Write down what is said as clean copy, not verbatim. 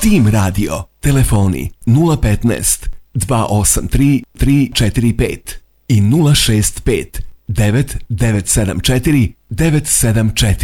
Tim Radio, telefoni 015 283 345 i 065 9974 974.